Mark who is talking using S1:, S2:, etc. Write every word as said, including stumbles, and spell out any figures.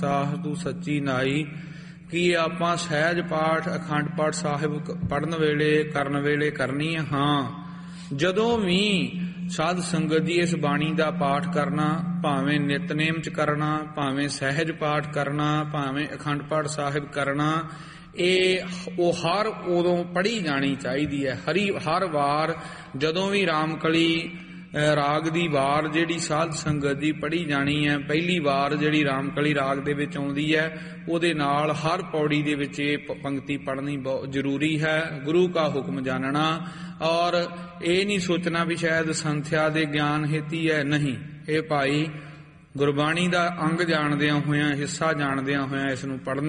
S1: ਸਾਹ ਤੂੰ ਸੱਚੀ ਨਾਈ। ਕਿ ਆਪਾਂ ਸਹਿਜ ਪਾਠ ਅਖੰਡ ਪਾਠ ਸਾਹਿਬ ਪੜ੍ਹਨ ਵੇਲੇ ਕਰਨ ਵੇਲੇ ਕਰਨੀ ਹੈ। ਹਾਂ, ਜਦੋਂ ਵੀ ਸਾਧ ਸੰਗਤ ਦੀ ਇਸ ਬਾਣੀ ਦਾ ਪਾਠ ਕਰਨਾ, ਭਾਵੇਂ ਨਿਤਨੇਮ ਚ ਕਰਨਾ, ਭਾਵੇਂ ਸਹਿਜ ਪਾਠ ਕਰਨਾ, ਭਾਵੇਂ ਅਖੰਡ ਪਾਠ ਸਾਹਿਬ ਕਰਨਾ, ਇਹ ਉਹ ਹਰ ਉਦੋਂ ਪੜ੍ਹੀ ਜਾਣੀ ਚਾਹੀਦੀ ਹੈ। ਹਰੀ ਹਰ ਵਾਰ ਜਦੋਂ ਵੀ ਰਾਮਕਲੀ ਰਾਗ ਦੀ ਵਾਰ ਜਿਹੜੀ ਸਾਧ ਸੰਗਤ ਦੀ ਪੜ੍ਹੀ ਜਾਣੀ ਹੈ, ਪਹਿਲੀ ਵਾਰ ਜਿਹੜੀ ਰਾਮਕਲੀ ਰਾਗ ਦੇ ਵਿੱਚ ਆਉਂਦੀ ਹੈ, ਉਹਦੇ ਨਾਲ ਹਰ ਪੌੜੀ ਦੇ ਵਿੱਚ ਇਹ ਪੰਕਤੀ ਪੜ੍ਹਨੀ ਬਹੁਤ ਜ਼ਰੂਰੀ ਹੈ। ਗੁਰੂ ਕਾ ਹੁਕਮ ਜਾਣਨਾ, ਔਰ ਇਹ ਨਹੀਂ ਸੋਚਣਾ ਵੀ ਸ਼ਾਇਦ ਸੰਥਿਆ ਦੇ ਗਿਆਨ ਹੇਤੀ ਹੈ। ਨਹੀਂ, ਇਹ ਭਾਈ ਗੁਰਬਾਣੀ ਦਾ ਅੰਗ ਜਾਣਦਿਆਂ ਹੋਇਆਂ, ਹਿੱਸਾ ਜਾਣਦਿਆਂ ਹੋਇਆਂ ਇਸ ਨੂੰ ਪੜ੍ਹਨਾ